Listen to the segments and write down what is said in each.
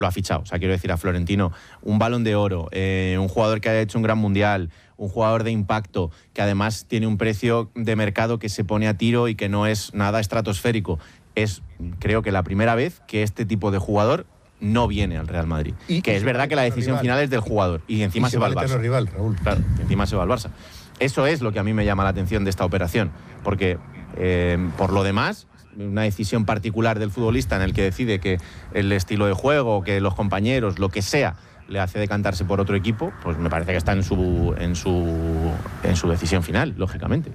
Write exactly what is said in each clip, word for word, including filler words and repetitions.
lo ha fichado. O sea, quiero decir, a Florentino, un Balón de Oro, eh, un jugador que ha hecho un gran mundial, un jugador de impacto, que además tiene un precio de mercado que se pone a tiro y que no es nada estratosférico. Es, creo que la primera vez que este tipo de jugador no viene al Real Madrid. Y que es verdad que la decisión final es del jugador y encima y se, se va al Barça. Rival, Raúl. Claro, encima se va al Barça. Eso es lo que a mí me llama la atención de esta operación, porque eh, por lo demás, una decisión particular del futbolista en el que decide que el estilo de juego, que los compañeros, lo que sea, le hace decantarse por otro equipo, pues me parece que está en su en su en su decisión final, lógicamente.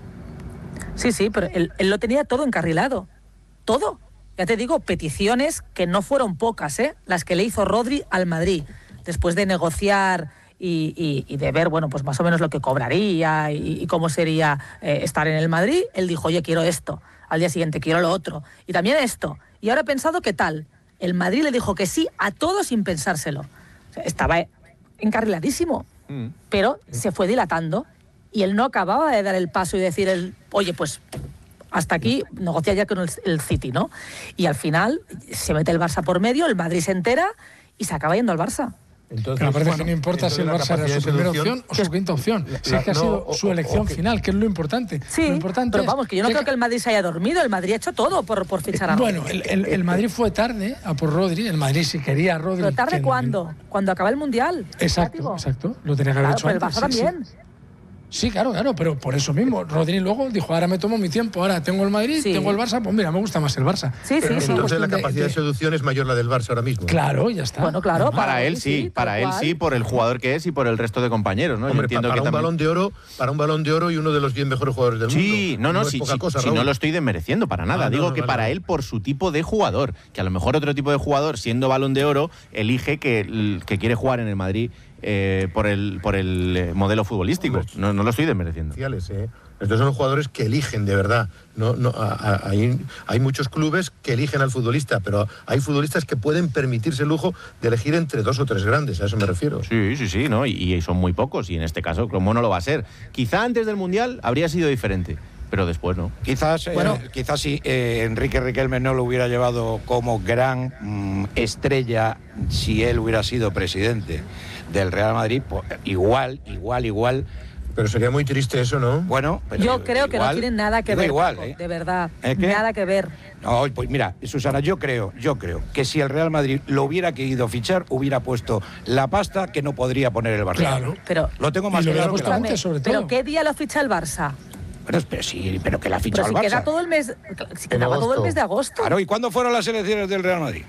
Sí, sí, pero él, él lo tenía todo encarrilado. Todo. Ya te digo, peticiones que no fueron pocas, ¿eh? Las que le hizo Rodri al Madrid, después de negociar y, y, y de ver, bueno, pues más o menos lo que cobraría y, y cómo sería eh, estar en el Madrid. Él dijo, oye, quiero esto. Al día siguiente, quiero lo otro. Y también esto. Y ahora he pensado, ¿qué tal? El Madrid le dijo que sí a todo sin pensárselo. O sea, estaba encarriladísimo, mm. pero mm. se fue dilatando y él no acababa de dar el paso y decir, el, oye, pues hasta aquí, negocia ya con el, el City, ¿no? Y al final se mete el Barça por medio, el Madrid se entera y se acaba yendo al Barça. Entonces, me parece bueno, que no importa si el Barça era su primera opción o su quinta opción. La, si es que ha no, sido o, su elección o, o, final, que es lo importante. Sí, lo importante pero es vamos, que yo no que creo que el Madrid se haya dormido. El Madrid ha hecho todo por, por fichar a Rodri. Bueno, el, el, el Madrid fue tarde a por Rodri. El Madrid si quería a Rodri. ¿Pero tarde cuándo? Cuando acaba el Mundial. Exacto, ¿Látigo? exacto. Lo tenía que haber claro, hecho pero antes. el Barça sí, también. Sí. Sí, claro, claro, pero por eso mismo. Rodri luego dijo, ahora me tomo mi tiempo, ahora tengo el Madrid, sí. tengo el Barça, pues mira, me gusta más el Barça. Sí, pero sí, entonces sí. la capacidad de, de seducción es mayor la del Barça ahora mismo. Claro, ya está. Bueno, claro. Para, para él sí, para él sí, por el jugador que es y por el resto de compañeros, ¿no? Hombre, Yo entiendo para, que un también... balón de oro, para un balón de oro y uno de los diez mejores jugadores del sí, mundo. No, no, no, sí, sí, sí, cosa, sí, no lo estoy desmereciendo para nada. Ah, Digo no, no, que vale, para vale. él, por su tipo de jugador, que a lo mejor otro tipo de jugador, siendo balón de oro, elige que, que quiere jugar en el Madrid eh, por el por el modelo futbolístico. Hombre, no, no lo estoy desmereciendo. ¿eh? Estos son jugadores que eligen de verdad. No, no, a, a, hay, hay muchos clubes que eligen al futbolista, pero hay futbolistas que pueden permitirse el lujo de elegir entre dos o tres grandes, a eso me refiero. Sí, sí, sí, ¿no? Y, y son muy pocos, y en este caso, ¿cómo no lo va a ser? Quizá antes del Mundial habría sido diferente, pero después no. Quizás, bueno. eh, quizás si eh, Enrique Riquelme no lo hubiera llevado como gran mmm, estrella si él hubiera sido presidente del Real Madrid, pues, igual, igual, igual... Pero sería muy triste eso, ¿no? Bueno, pero yo creo igual, que no tiene nada que ver. Igual, ¿eh? De verdad, ¿Eh, nada que ver. No, pues mira, Susana, yo creo, yo creo que si el Real Madrid lo hubiera querido fichar, hubiera puesto la pasta que no podría poner el Barça. Claro. Pero lo tengo más y claro. Lo puesto antes, sobre todo. Pero ¿qué día lo ficha el Barça? Pero, pero sí, pero que la ficha pero el si Barça. Queda todo el mes, si quedaba todo el mes de agosto. Claro, ¿y cuándo fueron las elecciones del Real Madrid?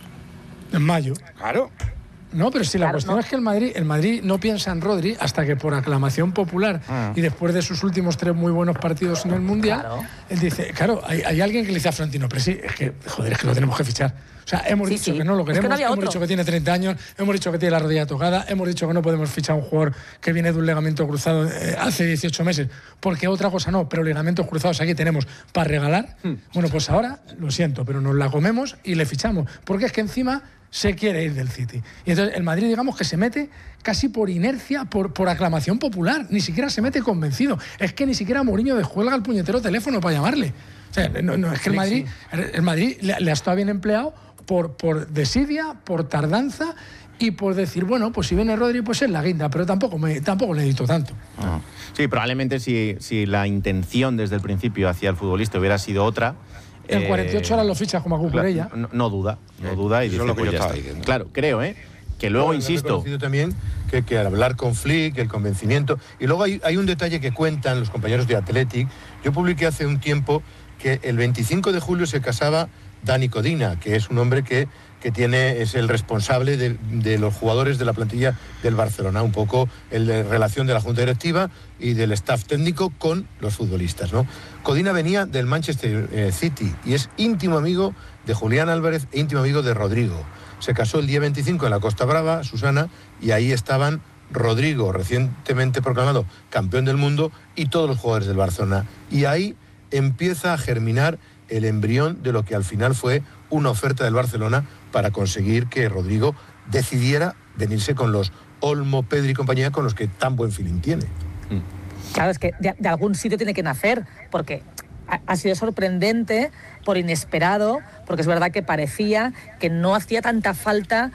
En mayo. Claro. No, pero si la claro, cuestión no. es que el Madrid, el Madrid no piensa en Rodri hasta que por aclamación popular ah. y después de sus últimos tres muy buenos partidos en el Mundial, claro. él dice, claro, hay, hay alguien que le dice a Florentino, pero sí, es que, joder, es que lo tenemos que fichar. O sea, hemos sí, dicho sí. que no lo queremos, es que no hemos otro. dicho que tiene treinta años, hemos dicho que tiene la rodilla tocada, hemos dicho que no podemos fichar a un jugador que viene de un ligamento cruzado eh, hace dieciocho meses, porque otra cosa no, pero ligamentos cruzados aquí tenemos para regalar. Hmm. Bueno, pues ahora, lo siento, pero nos la comemos y le fichamos, porque es que encima se quiere ir del City. Y entonces el Madrid, digamos que se mete casi por inercia, por, por aclamación popular, ni siquiera se mete convencido. Es que ni siquiera Mourinho descuelga el puñetero teléfono para llamarle. O sea, no, no es que el Madrid, el Madrid le, le ha estado bien empleado por, por desidia, por tardanza y por decir, bueno, pues si viene Rodri, pues es la guinda, pero tampoco, me, tampoco le edito tanto. Ah. Sí, probablemente si, si la intención desde el principio hacia el futbolista hubiera sido otra... En cuarenta y ocho horas lo fichas como a Cucurella. No, no duda, no duda y dice, lo que pues yo ya estaba está. Claro, creo, ¿eh? Que luego, bueno, insisto... también que, que al hablar con Flick, el convencimiento... Y luego hay, hay un detalle que cuentan los compañeros de Athletic. Yo publiqué hace un tiempo que el veinticinco de julio se casaba Dani Codina, que es un hombre que, que tiene, es el responsable de, de los jugadores de la plantilla del Barcelona, un poco el de relación de la Junta Directiva y del staff técnico con los futbolistas, ¿no? Codina venía del Manchester eh, City y es íntimo amigo de Julián Álvarez e íntimo amigo de Rodrigo. Se casó el día veinticinco en la Costa Brava, Susana, y ahí estaban Rodrigo, recientemente proclamado campeón del mundo, y todos los jugadores del Barcelona. Y ahí empieza a germinar el embrión de lo que al final fue una oferta del Barcelona para conseguir que Rodrigo decidiera venirse con los Olmo, Pedri y compañía, con los que tan buen feeling tiene. Claro, es que de, de algún sitio tiene que nacer, porque ha, ha sido sorprendente por inesperado, porque es verdad que parecía que no hacía tanta falta